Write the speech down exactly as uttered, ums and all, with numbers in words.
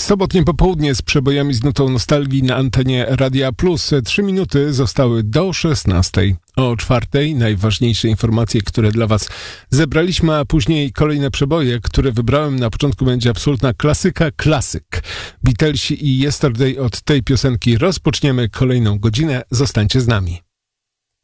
Sobotnie popołudnie z przebojami z nutą nostalgii na antenie Radia Plus. Trzy minuty zostały do szesnastej. O czwartej najważniejsze informacje, które dla Was zebraliśmy, a później kolejne przeboje, które wybrałem. Na początku będzie absolutna klasyka, klasyk. Beatlesi i Yesterday. Od tej piosenki rozpoczniemy kolejną godzinę. Zostańcie z nami.